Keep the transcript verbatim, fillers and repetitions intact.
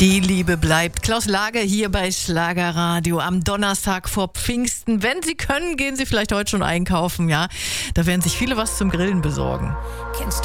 Die Liebe bleibt. Klaus Lage hier bei Schlagerradio am Donnerstag vor Pfingsten. Wenn Sie können, gehen Sie vielleicht heute schon einkaufen, ja. Da werden sich viele was zum Grillen besorgen. Kennst